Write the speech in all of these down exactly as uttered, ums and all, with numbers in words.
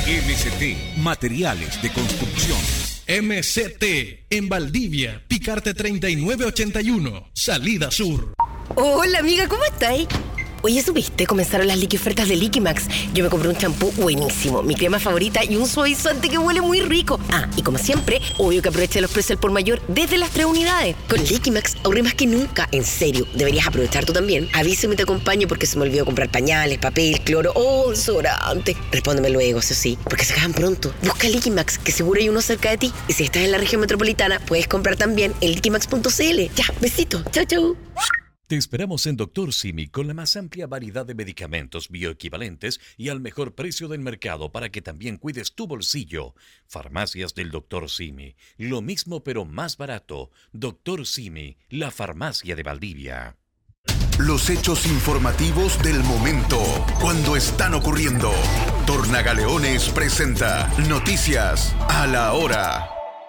M C T, materiales de construcción. M C T, en Valdivia, Picarte treinta y nueve ochenta y uno, salida sur. Hola amiga, ¿cómo estáis? Oye, ¿supiste? Comenzaron las liqui ofertas de Liquimax. Yo me compré un champú buenísimo, mi crema favorita y un suavizante que huele muy rico. Ah, y como siempre, obvio que aproveché los precios al por mayor desde las tres unidades. Con Liquimax ahorré más que nunca. En serio, deberías aprovechar tú también. Avísame y te acompaño porque se me olvidó comprar pañales, papel, cloro o desodorante. Respóndeme luego, eso sí, porque se acaban pronto. Busca Liquimax, que seguro hay uno cerca de ti. Y si estás en la región metropolitana, puedes comprar también en liquimax punto c l. Ya, besito. Chau, chau. Te esperamos en Doctor Simi con la más amplia variedad de medicamentos bioequivalentes y al mejor precio del mercado para que también cuides tu bolsillo. Farmacias del Doctor Simi. Lo mismo pero más barato. Doctor Simi, la farmacia de Valdivia. Los hechos informativos del momento, cuando están ocurriendo. Tornagaleones presenta Noticias a la Hora.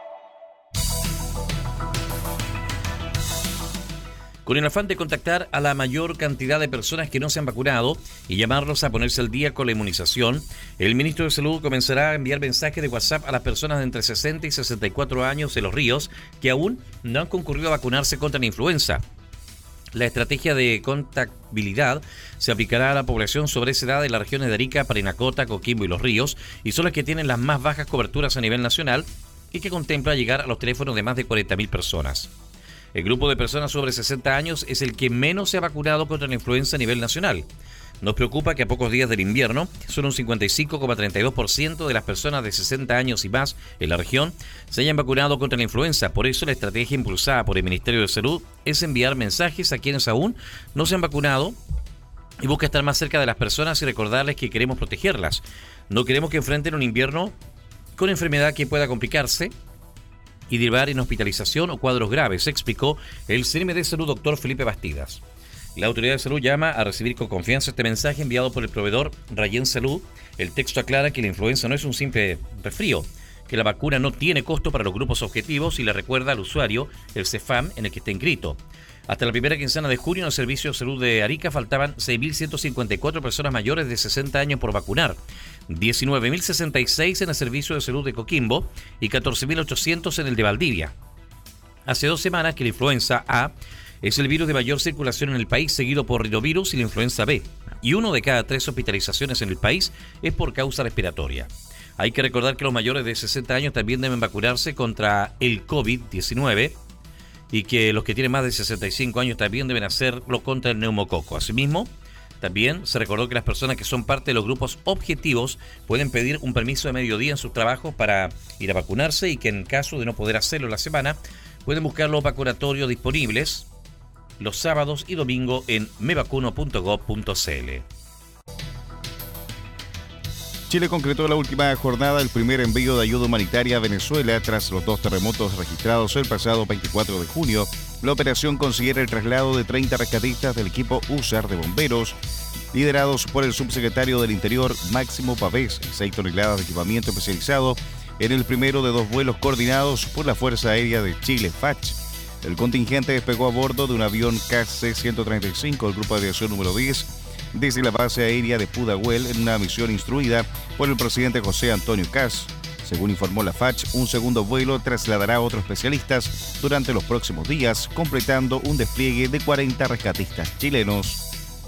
Con el afán de contactar a la mayor cantidad de personas que no se han vacunado y llamarlos a ponerse al día con la inmunización, el ministro de Salud comenzará a enviar mensajes de WhatsApp a las personas de entre sesenta y sesenta y cuatro años de Los Ríos que aún no han concurrido a vacunarse contra la influenza. La estrategia de contactabilidad se aplicará a la población sobre esa edad de las regiones de Arica, Parinacota, Coquimbo y Los Ríos, y son las que tienen las más bajas coberturas a nivel nacional y que contempla llegar a los teléfonos de más de cuarenta mil personas. El grupo de personas sobre sesenta años es el que menos se ha vacunado contra la influenza a nivel nacional. Nos preocupa que a pocos días del invierno, solo un cincuenta y cinco coma treinta y dos por ciento de las personas de sesenta años y más en la región se hayan vacunado contra la influenza. Por eso la estrategia impulsada por el Ministerio de Salud es enviar mensajes a quienes aún no se han vacunado y busca estar más cerca de las personas y recordarles que queremos protegerlas. No queremos que enfrenten un invierno con enfermedad que pueda complicarse y derivar en hospitalización o cuadros graves, explicó el C M de Salud, doctor Felipe Bastidas. La autoridad de salud llama a recibir con confianza este mensaje enviado por el proveedor Rayen Salud. El texto aclara que la influenza no es un simple resfrío, que la vacuna no tiene costo para los grupos objetivos y le recuerda al usuario el CEFAM en el que está inscrito. Hasta la primera quincena de junio en el Servicio de Salud de Arica faltaban seis mil ciento cincuenta y cuatro personas mayores de sesenta años por vacunar, diecinueve mil sesenta y seis en el Servicio de Salud de Coquimbo y catorce mil ochocientos en el de Valdivia. Hace dos semanas que la influenza A es el virus de mayor circulación en el país, seguido por rinovirus y la influenza B, y uno de cada tres hospitalizaciones en el país es por causa respiratoria. Hay que recordar que los mayores de sesenta años también deben vacunarse contra el COVID diecinueve y que los que tienen más de sesenta y cinco años también deben hacerlo contra el neumococo. Asimismo, también se recordó que las personas que son parte de los grupos objetivos pueden pedir un permiso de mediodía en sus trabajos para ir a vacunarse y que en caso de no poder hacerlo la semana, pueden buscar los vacunatorios disponibles los sábados y domingo en mevacuno punto gob punto c l. Chile concretó la última jornada el primer envío de ayuda humanitaria a Venezuela tras los dos terremotos registrados el pasado veinticuatro de junio. La operación considera el traslado de treinta rescatistas del equipo U S A R de bomberos, liderados por el subsecretario del Interior Máximo Pavés, y seis toneladas de equipamiento especializado en el primero de dos vuelos coordinados por la Fuerza Aérea de Chile, F A C H. El contingente despegó a bordo de un avión K C ciento treinta y cinco, el Grupo de Aviación número diez, desde la base aérea de Pudahuel en una misión instruida por el presidente José Antonio Kast. Según informó la F A C H, un segundo vuelo trasladará a otros especialistas durante los próximos días, completando un despliegue de cuarenta rescatistas chilenos.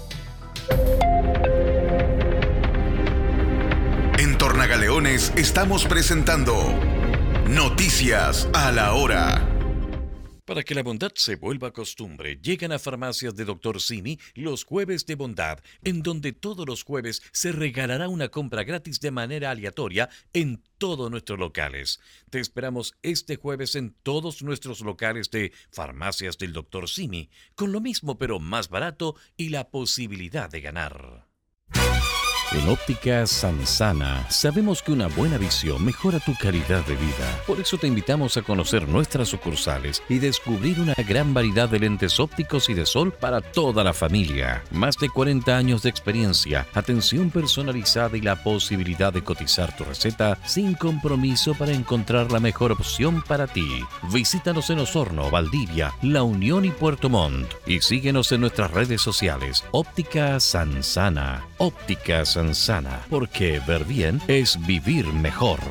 En Tornagaleones estamos presentando Noticias a la Hora. Para que la bondad se vuelva costumbre, llegan a Farmacias de Doctor Simi los jueves de bondad, en donde todos los jueves se regalará una compra gratis de manera aleatoria en todos nuestros locales. Te esperamos este jueves en todos nuestros locales de Farmacias del Doctor Simi, con lo mismo pero más barato y la posibilidad de ganar. En Óptica Sansana sabemos que una buena visión mejora tu calidad de vida. Por eso te invitamos a conocer nuestras sucursales y descubrir una gran variedad de lentes ópticos y de sol para toda la familia. Más de cuarenta años de experiencia, atención personalizada y la posibilidad de cotizar tu receta sin compromiso para encontrar la mejor opción para ti. Visítanos en Osorno, Valdivia, La Unión y Puerto Montt y síguenos en nuestras redes sociales. Óptica Sansana. Óptica Sansana. Sansana, porque ver bien es vivir mejor.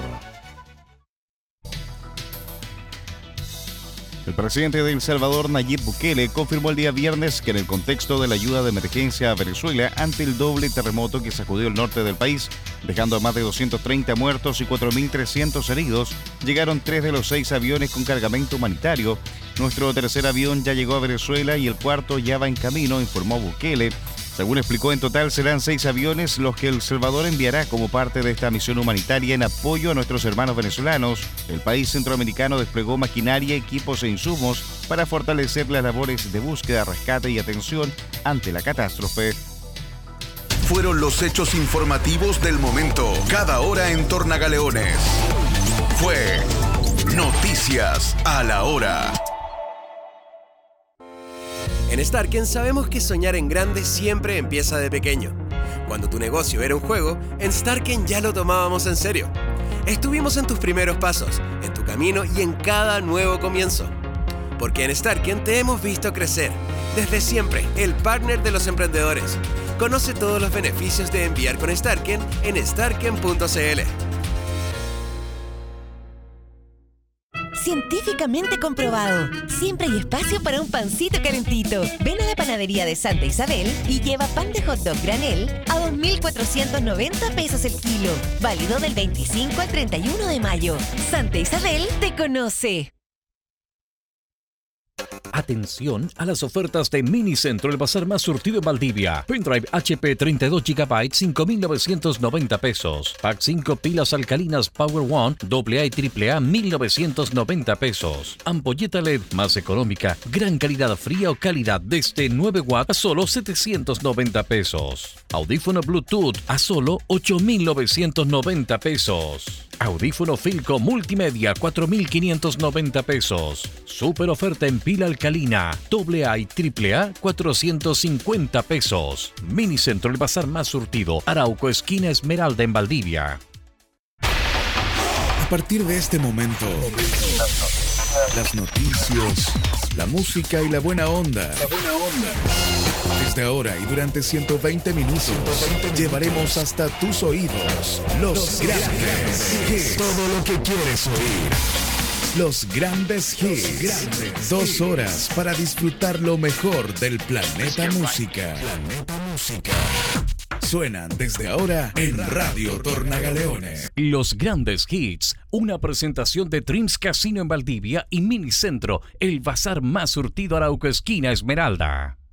El presidente de El Salvador, Nayib Bukele, confirmó el día viernes que en el contexto de la ayuda de emergencia a Venezuela ante el doble terremoto que sacudió el norte del país, dejando a más de doscientos treinta muertos y cuatro mil trescientos heridos, llegaron tres de los seis aviones con cargamento humanitario. Nuestro tercer avión ya llegó a Venezuela y el cuarto ya va en camino, informó Bukele. Según explicó, en total serán seis aviones los que El Salvador enviará como parte de esta misión humanitaria en apoyo a nuestros hermanos venezolanos. El país centroamericano desplegó maquinaria, equipos e insumos para fortalecer las labores de búsqueda, rescate y atención ante la catástrofe. Fueron los hechos informativos del momento, cada hora en Tornagaleones. Fue Noticias a la Hora. En Starken sabemos que soñar en grande siempre empieza de pequeño. Cuando tu negocio era un juego, en Starken ya lo tomábamos en serio. Estuvimos en tus primeros pasos, en tu camino y en cada nuevo comienzo. Porque en Starken te hemos visto crecer. Desde siempre, el partner de los emprendedores. Conoce todos los beneficios de enviar con Starken en starken punto c l. Científicamente comprobado. Siempre hay espacio para un pancito calentito. Ven a la panadería de Santa Isabel y lleva pan de hot dog granel a dos mil cuatrocientos noventa pesos el kilo. Válido del veinticinco al treinta y uno de mayo. Santa Isabel te conoce. Atención a las ofertas de Minicentro, el bazar más surtido en Valdivia. Pendrive H P treinta y dos gigabytes, cinco mil novecientos noventa pesos. Pack cinco pilas alcalinas Power One, doble A y triple A, mil novecientos noventa pesos. Ampolleta L E D más económica, gran calidad fría o calidad desde nueve watts a solo setecientos noventa pesos. Audífono Bluetooth a solo ocho mil novecientos noventa pesos. Audífono Filco Multimedia, cuatro mil quinientos noventa pesos. Super oferta en pila alcalina, doble A y triple A, cuatrocientos cincuenta pesos. Minicentro, el bazar más surtido, Arauco, esquina Esmeralda en Valdivia. A partir de este momento, las noticias, la música y la buena onda. La buena onda. Desde ahora y durante ciento veinte minutos, llevaremos hasta tus oídos los, los grandes hits. Todo lo que quieres oír. Los grandes hits. Grandes Dos hits. Horas para disfrutar lo mejor del planeta música. Planeta música. Suenan desde ahora en Radio Tornagaleones. Los grandes hits, una presentación de Dreams Casino en Valdivia y Minicentro, el bazar más surtido Arauco, esquina Esmeralda.